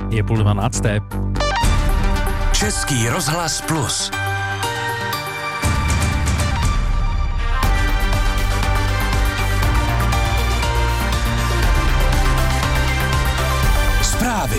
Je 11:30. Český rozhlas Plus. Zprávy.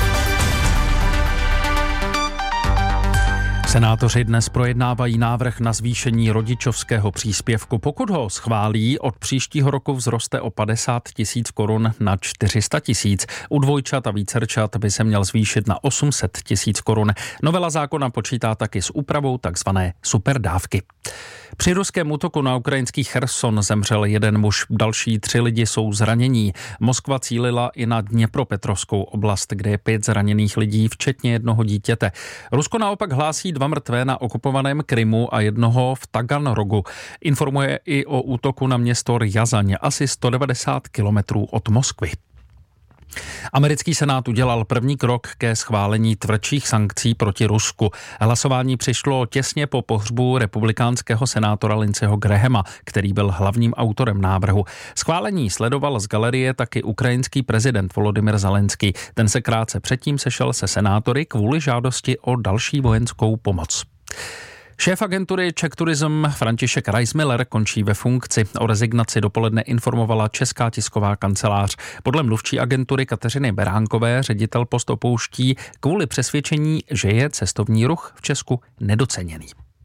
Senátoři dnes projednávají návrh na zvýšení rodičovského příspěvku. Pokud ho schválí, od příštího roku vzroste o 50 000 korun na 400 000. U dvojčat a vícerčat by se měl zvýšit na 800 000 korun. Novela zákona počítá taky s úpravou takzvané superdávky. Při ruském útoku na ukrajinský Cherson zemřel jeden muž, další 3 lidi jsou zranění. Moskva cílila i na Dněpropetrovskou oblast, kde je 5 zraněných lidí, včetně jednoho dítěte. Rusko naopak hlásí 2 mrtvé na okupovaném Krymu a jednoho v Taganrogu. Informuje i o útoku na město Rjazaň, asi 190 kilometrů od Moskvy. Americký senát udělal první krok ke schválení tvrdších sankcí proti Rusku. Hlasování přišlo těsně po pohřbu republikánského senátora Lindseyho Grahama, který byl hlavním autorem návrhu. Schválení sledoval z galerie taky ukrajinský prezident Volodymyr Zelenský. Ten se krátce předtím sešel se senátory kvůli žádosti o další vojenskou pomoc. Šéf agentury Czech Tourism František Reismiller končí ve funkci. O rezignaci dopoledne informovala Česká tisková kancelář. Podle mluvčí agentury Kateřiny Beránkové ředitel post opouští kvůli přesvědčení, že je cestovní ruch v Česku nedoceněný.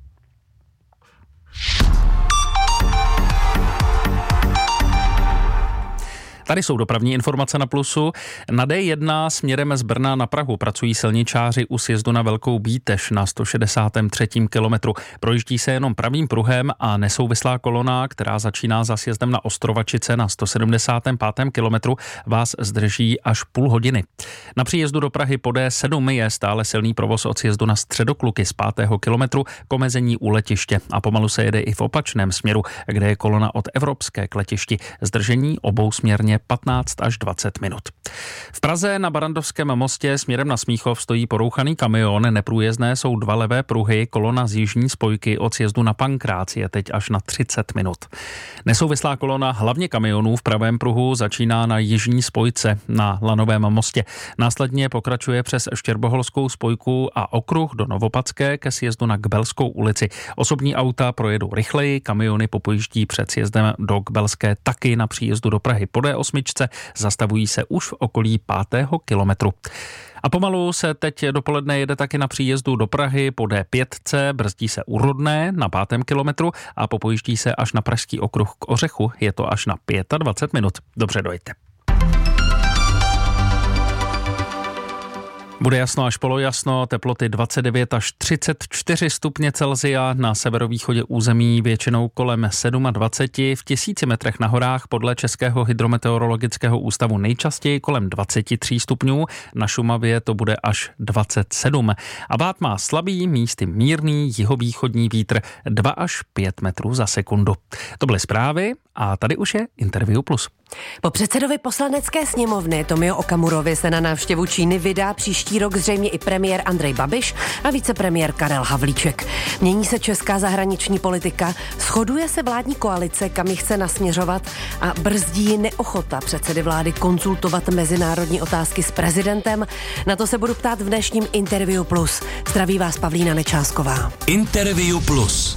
Tady jsou dopravní informace na Plusu. Na D1 směrem z Brna na Prahu pracují silničáři u sjezdu na Velkou Bíteš na 163. kilometru. Projíždí se jenom pravým pruhem a nesouvislá kolona, která začíná za sjezdem na Ostrovačice na 175. kilometru, vás zdrží až půl hodiny. Na příjezdu do Prahy po D7 je stále silný provoz od sjezdu na Středokluky z 5. kilometru k omezení u letiště a pomalu se jede i v opačném směru, kde je kolona od Evropské k letišti. Zdržení obousměrně 15 až 20 minut. V Praze na Barrandovském mostě směrem na Smíchov stojí porouchaný kamion, neprůjezdné jsou 2 levé pruhy, kolona z jižní spojky od sjezdu na Pankrác je teď až na 30 minut. Nesouvislá kolona hlavně kamionů v pravém pruhu začíná na jižní spojce na Lanovém mostě. Následně pokračuje přes Štěrboholskou spojku a okruh do Novopadské ke sjezdu na Kbelskou ulici. Osobní auta projedou rychleji, kamiony popojíždí před sjezdem do Kbelské taky na příjezdu do Prahy po D8, zastavují se už v okolí 5. kilometru. A pomalu se teď dopoledne jede taky na příjezdu do Prahy po D5, brzdí se u Rodné na 5. kilometru a popojíždí se až na Pražský okruh k Ořechu, je to až na 25 minut. Dobře dojďte. Bude jasno až polojasno, teploty 29 až 34 stupně Celsia, na severovýchodě území většinou kolem 27, v 1000 metrech na horách podle Českého hydrometeorologického ústavu nejčastěji kolem 23 stupňů, na Šumavě to bude až 27. A vád má slabý, místy mírný jihovýchodní vítr 2 až 5 metrů za sekundu. To byly zprávy a tady už je Interview Plus. Po předsedovi poslanecké sněmovny Tomio Okamurovi se na návštěvu Číny vydá příští rok zřejmě i premiér Andrej Babiš a vicepremiér Karel Havlíček. Mění se česká zahraniční politika, shoduje se vládní koalice, kam ji chce nasměřovat a brzdí neochota předsedy vlády konzultovat mezinárodní otázky s prezidentem. Na to se budu ptát v dnešním Interview Plus. Zdraví vás Pavlína Nečásková. Interview Plus.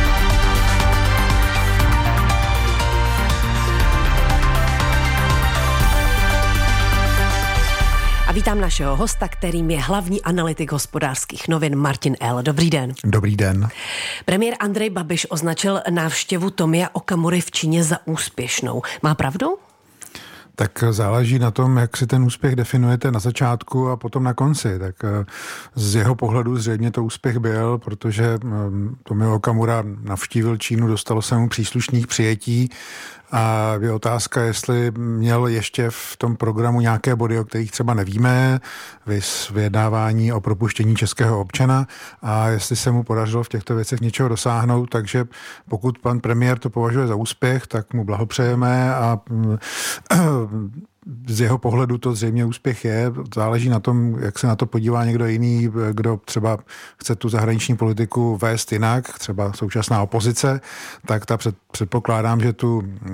A vítám našeho hosta, kterým je hlavní analytik Hospodářských novin Martin L. Dobrý den. Dobrý den. Premiér Andrej Babiš označil návštěvu Tomia Okamury v Číně za úspěšnou. Má pravdu? Tak záleží na tom, jak si ten úspěch definujete na začátku a potom na konci. Tak z jeho pohledu zřejmě to úspěch byl, protože Tomio Okamura navštívil Čínu, dostalo se mu příslušných přijetí a je otázka, jestli měl ještě v tom programu nějaké body, o kterých třeba nevíme, viz vyjednávání o propuštění českého občana a jestli se mu podařilo v těchto věcech něčeho dosáhnout, takže pokud pan premiér to považuje za úspěch, tak mu blahopřejeme a z jeho pohledu to zřejmě úspěch je. Záleží na tom, jak se na to podívá někdo jiný, kdo třeba chce tu zahraniční politiku vést jinak, třeba současná opozice, tak předpokládám, že tu